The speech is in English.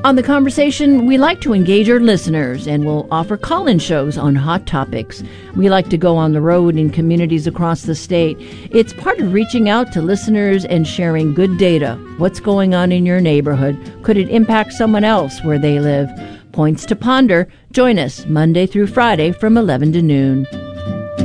On The Conversation, we like to engage our listeners and will offer call-in shows on hot topics. We like to go on the road in communities across the state. It's part of reaching out to listeners and sharing good data. What's going on in your neighborhood? Could it impact someone else where they live? Points to ponder. Join us Monday through Friday from 11 to noon.